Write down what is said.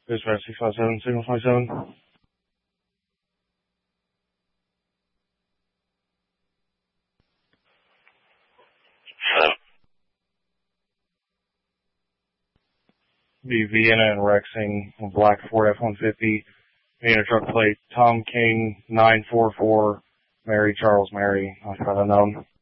Dispatch 657, signal 27. Be Vienna and Rexing, black Ford F-150, Vienna truck plate, Tom King, 944, Mary Charles Mary, not unknown.